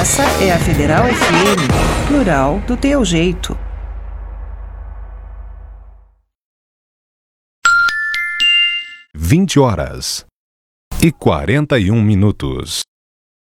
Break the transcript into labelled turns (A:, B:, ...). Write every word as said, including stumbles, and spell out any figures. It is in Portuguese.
A: Essa é a Federal F M, plural do teu jeito.
B: Vinte horas e quarenta e um minutos.